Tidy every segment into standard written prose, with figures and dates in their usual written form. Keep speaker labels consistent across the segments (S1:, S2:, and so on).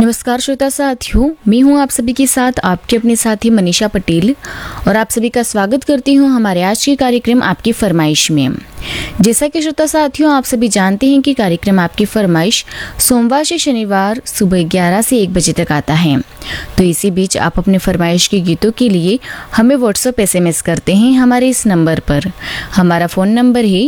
S1: नमस्कार श्रोता साथियों, मैं हूं आप सभी के साथ आपके अपने साथी मनीषा पटेल और आप सभी का स्वागत करती हूं हमारे आज के कार्यक्रम आपकी फरमाइश में। जैसा कि श्रोता साथियों आप सभी जानते हैं कि कार्यक्रम आपकी फरमाइश सोमवार से शनिवार सुबह 11 से 1 बजे तक आता है। तो इसी बीच आप अपने फरमाइश के गीतों के लिए हमें व्हाट्सएप SMS करते हैं हमारे इस नंबर पर। हमारा फ़ोन नंबर है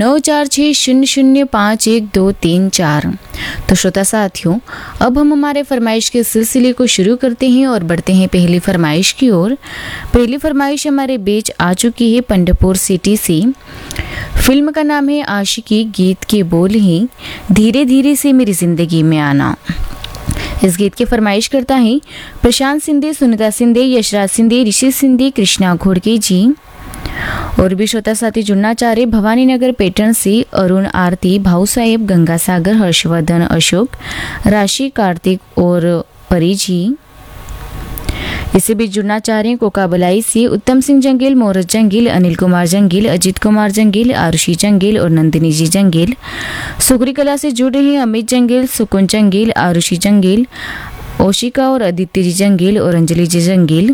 S1: 9460051234। तो श्रोता साथियों अब हम हमारे फरमाइश के सिलसिले को शुरू करते हैं और बढ़ते हैं पहली फरमाइश की ओर। पहली फरमाइश हमारे बीच आ चुकी है पंढरपुर सिटी से। फिल्म का नाम है आशिकी, गीत के बोल हैं धीरे धीरे से मेरी जिंदगी में आना। इस गीत की फरमाइश करता है प्रशांत सिंधे, सुनीता सिंधे, यशराज सिंधे, ऋषि सिंधे, कृष्णा घोड़के जी। और भी श्रोता साथी जुड़ना चाह रहे भवानी नगर पैटर्न से अरुण, आरती, भाऊ साहेब, गंगा सागर, हर्षवर्धन, अशोक, राशि, कार्तिक और परी जी। इसे भी जुड़ना चाह रहे हैं कोकाबलाई से उत्तम सिंह जंगेल, मोहरत जंगेल, अनिल कुमार जंगेल, अजीत कुमार जंगेल, आरुषि जंगेल और नंदिनी जी जंगेल। सुगरी कला से जुड़ रहे हैं अमित जंगेल, सुकुन जंगेल, आरुषि जंगेल, ओशिका और आदित्य जी जंगेल और अंजलि जी जंगेल।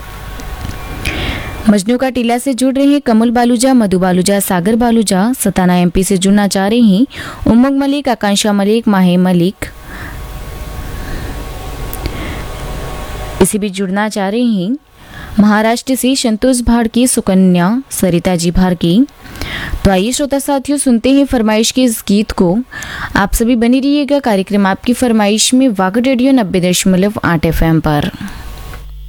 S1: मजनू का टीला से जुड़ रहे हैं कमल बालूजा, मधु बालूजा, सागर बालूजा। सताना MP से जुड़ना चाह रहे हैं उमंग मलिक, आकांक्षा मलिक, माहे मलिक। इसी भी जुड़ना चाह रहे हैं महाराष्ट्र से संतोष भाड़की, सुकन्या, सरिता जी भाड़की। तो आइए श्रोता साथियों सुनते हैं फरमाइश के इस गीत को। आप सभी बनी रहिएगा कार्यक्रम आपकी फरमाइश में वागड रेडियो 90.8 FM पर।